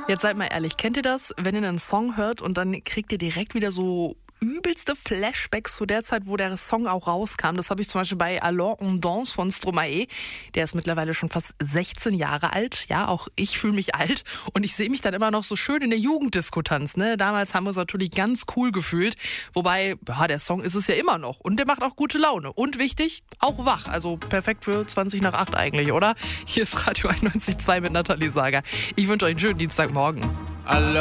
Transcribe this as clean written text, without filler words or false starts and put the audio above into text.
Jetzt seid mal ehrlich, kennt ihr das, wenn ihr einen Song hört und dann kriegt ihr direkt wieder so übelste Flashbacks zu der Zeit, wo der Song auch rauskam? Das habe ich zum Beispiel bei Alors on danse von Stromae. Der ist mittlerweile schon fast 16 Jahre alt. Ja, auch ich fühle mich alt und ich sehe mich dann immer noch so schön in der Jugenddisco tanzen. Ne? Damals haben wir uns natürlich ganz cool gefühlt. Wobei, ja, der Song ist es ja immer noch und der macht auch gute Laune. Und wichtig, auch wach. Also perfekt für 20 nach 8 eigentlich, oder? Hier ist Radio 91.2 mit Nathalie Sager. Ich wünsche euch einen schönen Dienstagmorgen.